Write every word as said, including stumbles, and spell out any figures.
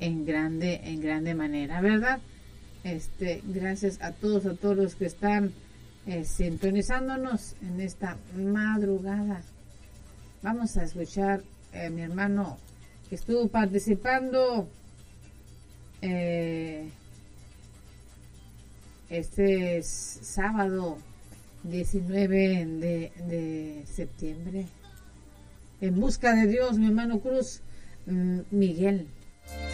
en grande, en grande manera, ¿verdad? Este, gracias a todos, a todos los que están eh, sintonizándonos en esta madrugada. Vamos a escuchar a eh, mi hermano que estuvo participando eh, este sábado diecinueve de, de septiembre. En busca de Dios, mi hermano Cruz, Miguel.